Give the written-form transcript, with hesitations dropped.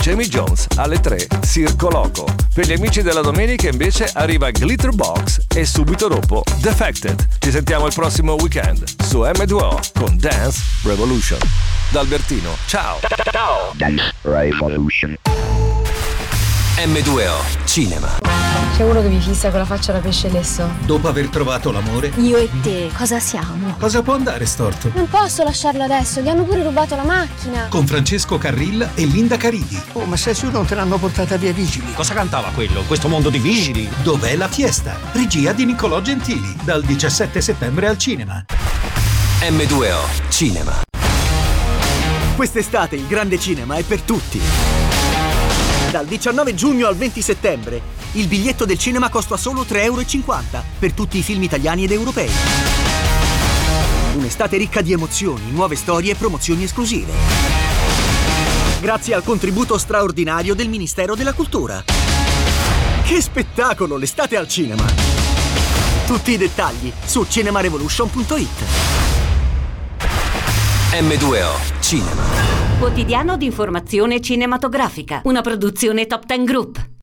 Jamie Jones, alle 3 Circo Loco. Per gli amici della domenica invece arriva Glitterbox e subito dopo Defected. Ci sentiamo il prossimo weekend su M2O con Dance Revolution. Da Albertino, ciao! Ciao! Dance Revolution. M2O Cinema. C'è uno che mi fissa con la faccia da pesce lesso. Dopo aver trovato l'amore, Io e te, cosa siamo? cosa può andare storto? Non posso lasciarlo adesso, gli hanno pure rubato la macchina. Con Francesco Carrilla e Linda Caridi. Oh, ma sei sicuro non te l'hanno portata via vigili? Cosa cantava quello? Questo mondo di vigili? Dov'è la fiesta? Regia di Niccolò Gentili. Dal 17 settembre al cinema. M2O Cinema. Quest'estate il grande cinema è per tutti. Dal 19 giugno al 20 settembre il biglietto del cinema costa solo 3,50 € per tutti i film italiani ed europei. Un'estate ricca di emozioni, nuove storie e promozioni esclusive. Grazie al contributo straordinario del Ministero della Cultura. Che spettacolo l'estate al cinema! Tutti i dettagli su cinemarevolution.it. M2O Cinema. Quotidiano di informazione cinematografica. Una produzione Top Ten Group.